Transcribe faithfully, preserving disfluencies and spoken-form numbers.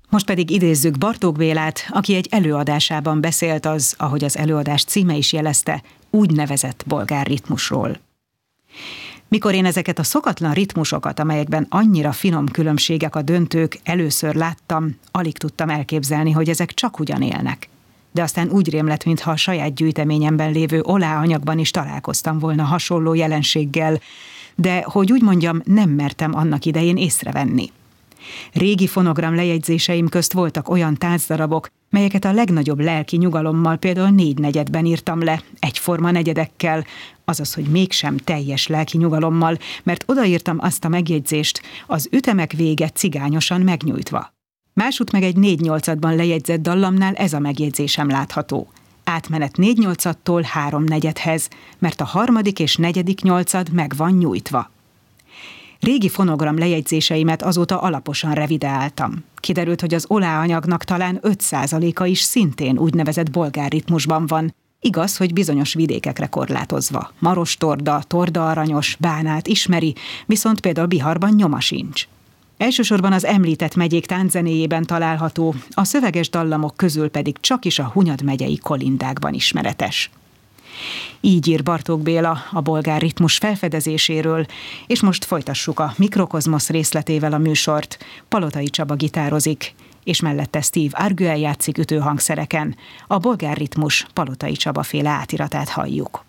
Most pedig idézzük Bartók Bélát, aki egy előadásában beszélt az, ahogy az előadás címe is jelezte, úgynevezett bolgár ritmusról. Mikor én ezeket a szokatlan ritmusokat, amelyekben annyira finom különbségek a döntők, először láttam, alig tudtam elképzelni, hogy ezek csak ugyan élnek. De aztán úgy rém lett, mintha a saját gyűjteményemben lévő oláanyagban is találkoztam volna hasonló jelenséggel, de hogy úgy mondjam, nem mertem annak idején észrevenni. Régi fonogram lejegyzéseim közt voltak olyan táncdarabok, melyeket a legnagyobb lelki nyugalommal például négy negyedben írtam le, egyforma negyedekkel, azaz, hogy mégsem teljes lelki nyugalommal, mert odaírtam azt a megjegyzést, az ütemek vége cigányosan megnyújtva. Másút meg egy négy nyolcadban lejegyzett dallamnál ez a megjegyzésem látható. Átmenet négy nyolcadtól három negyedhez, mert a harmadik és negyedik nyolcad meg van nyújtva. Régi fonogram lejegyzéseimet azóta alaposan revideáltam. Kiderült, hogy az oláanyagnak talán öt százaléka is szintén úgynevezett bolgár ritmusban van. Igaz, hogy bizonyos vidékekre korlátozva. Marostorda, Torda-Aranyos, Bánát ismeri, viszont például Biharban nyoma sincs. Elsősorban az említett megyék tánczenéjében található, a szöveges dallamok közül pedig csak is a Hunyad megyei kolindákban ismeretes. Így ír Bartók Béla a bolgár ritmus felfedezéséről, és most folytassuk a Mikrokozmosz részletével a műsort. Palotai Csaba gitározik, és mellette Steve Arguel játszik ütőhangszereken. A bolgár ritmus Palotai Csaba féle átiratát halljuk.